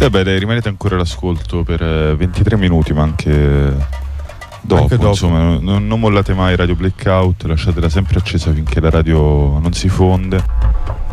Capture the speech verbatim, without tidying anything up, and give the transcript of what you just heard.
E beh, dai, rimanete ancora all'ascolto per eh, ventitré minuti, ma anche dopo, Anche dopo. insomma, non, non mollate mai Radio Blackout, lasciatela sempre accesa finché la radio non si fonde.